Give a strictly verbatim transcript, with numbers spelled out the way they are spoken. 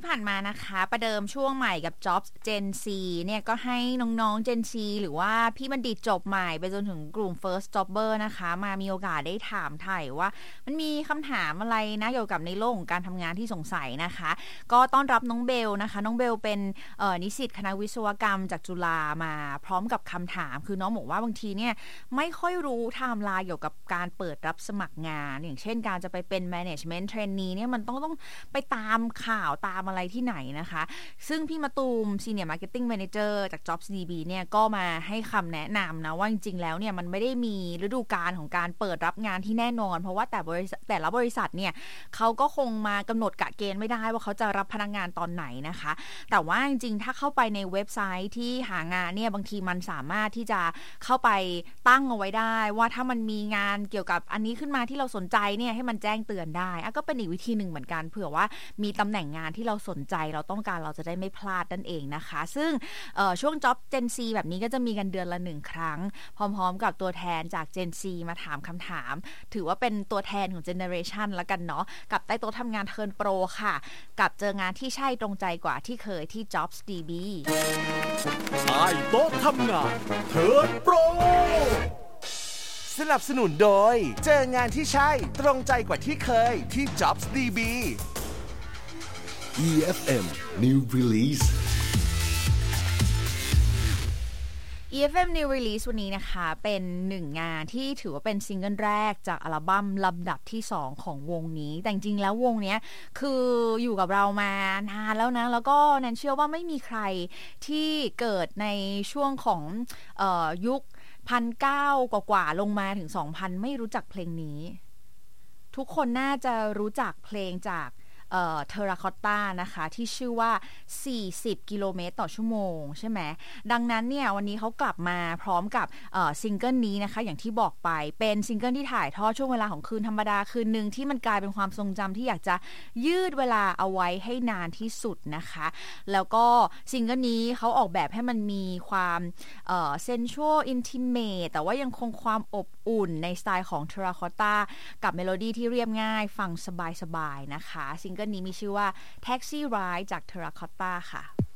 ผ่านมานะคะประเดิมช่วงใหม่กับ Jobs Gen Z เนี่ยก็ให้น้องๆ Gen Z หรือว่าพี่บัณฑิตจบใหม่ไปจนถึงกลุ่ม First Jobber นะคะมามีโอกาสได้ถามไถ่ว่ามันมีคำถามอะไรนะเกี่ยวกับในโลกของการทำงานที่สงสัยนะคะก็ต้อนรับน้องเบลนะคะน้องเบลเป็นนิสิตคณะวิศวกรรมจากจุฬามาพร้อมกับคำถามคือน้องบอกว่าบางทีเนี่ยไม่ค่อยรู้ไทม์ไลน์เกี่ยวกับการเปิดรับสมัครงานอย่างเช่นการจะไปเป็น Management Trainee เนี่ยมันต้องต้องไปตามข่าวตามอะไรที่ไหนนะคะซึ่งพี่มะตูม Senior Marketing Manager จาก Jobs ดี บี เนี่ยก็มาให้คำแนะนำนะว่าจริงๆแล้วเนี่ยมันไม่ได้มีฤดูกาลของการเปิดรับงานที่แน่นอนเพราะว่าแต่บริษัทแต่ละบริษัทเนี่ยเขาก็คงมากำหนดกะเกณฑ์ไม่ได้ว่าเขาจะรับพนักงานตอนไหนนะคะแต่ว่าจริงๆถ้าเข้าไปในเว็บไซต์ที่หางานเนี่ยบางทีมันสามารถที่จะเข้าไปตั้งเอาไว้ได้ว่าถ้ามันมีงานเกี่ยวกับอันนี้ขึ้นมาที่เราสนใจเนี่ยให้มันแจ้งเตือนได้อ่ะก็เป็นอีกวิธีหนึ่งเหมือนกันเผื่อว่ามีตำแหน่งงานที่เราสนใจเราต้องการเราจะได้ไม่พลาดนั่นเองนะคะซึ่งช่วง Job Gen Z แบบนี้ก็จะมีกันเดือนละหนึ่งครั้งพร้อมๆกับตัวแทนจาก Gen Z มาถามคำถามถือว่าเป็นตัวแทนของ Generation ละกันเนาะกับใต้โต๊ะทำงานเทิร์นโปรค่ะกับเจองานที่ใช่ตรงใจกว่าที่เคยที่ Jobs ดี บีใต้โต๊ะทำงานเทิร์นโปรสนับสนุนโดยเจองานที่ใช่ตรงใจกว่าที่เคยที่ Jobs ดี บี อี เอฟ เอ็ม New Release อี เอฟ เอ็ม New Release วันนี้นะคะเป็นหนึ่งงานที่ถือว่าเป็นซิงเกิลแรกจากอัลบั้มลำดับที่สองของวงนี้แต่จริงๆแล้ววงเนี้ยคืออยู่กับเรามานานแล้วนะแล้วก็แนนเชื่อว่าไม่มีใครที่เกิดในช่วงของเอ่อยุคพันเก้ากว่าๆลงมาถึงสองพันไม่รู้จักเพลงนี้ทุกคนน่าจะรู้จักเพลงจากเอ่อเทราคอตตานะคะที่ชื่อว่าสี่สิบกิโลเมตรต่อชั่วโมงใช่ไหมดังนั้นเนี่ยวันนี้เขากลับมาพร้อมกับเอ่อซิงเกิลนี้นะคะอย่างที่บอกไปเป็นซิงเกิลที่ถ่ายทอดช่วงเวลาของคืนธรรมดาคืนนึงที่มันกลายเป็นความทรงจำที่อยากจะยืดเวลาเอาไว้ให้นานที่สุดนะคะแล้วก็ซิงเกิลนี้เขาออกแบบให้มันมีความเอ่อเซนชัวลอินทิเมทแต่ว่ายังคงความอบอุ่นในสไตล์ของเทราคอตตากับเมโลดี้ที่เรียบง่ายฟังสบายๆนะคะซิงเกิลนี้มีชื่อว่า Taxi Ride จาก Terracotta ค่ะ